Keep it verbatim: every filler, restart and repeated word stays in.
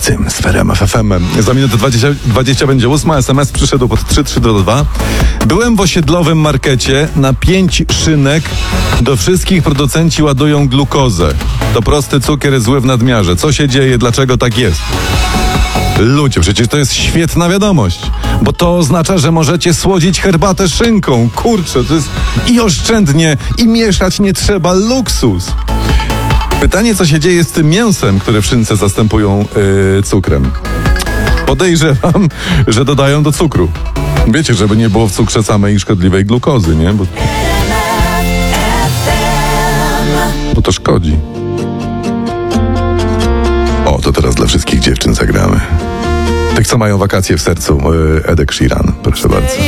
tym z Ferem F M. Za minutę dwadzieścia, dwadzieścia będzie ósma. S M S przyszedł pod trzy trzy dwa dwa. Byłem w osiedlowym markecie. Na pięć szynek do wszystkich producenci ładują glukozę. To prosty cukier zły w nadmiarze. Co się dzieje? Dlaczego tak jest? Ludzie, przecież to jest świetna wiadomość, bo to oznacza, że możecie słodzić herbatę szynką. Kurczę, to jest i oszczędnie, i mieszać nie trzeba, luksus. Pytanie, co się dzieje z tym mięsem, które w szynce zastępują yy, cukrem. Podejrzewam, że dodają do cukru. Wiecie, żeby nie było w cukrze samej szkodliwej glukozy, nie? Bo, bo to szkodzi. O, to teraz dla wszystkich dziewczyn zagramy. Tych, co mają wakacje w sercu, yy, Edek Sheeran, proszę bardzo.